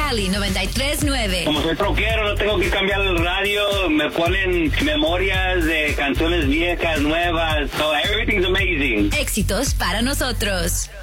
Cali 93.9. Como soy troquero, no tengo que cambiar el radio. Me ponen memorias de canciones viejas, nuevas. So everything's amazing. Éxitos para nosotros.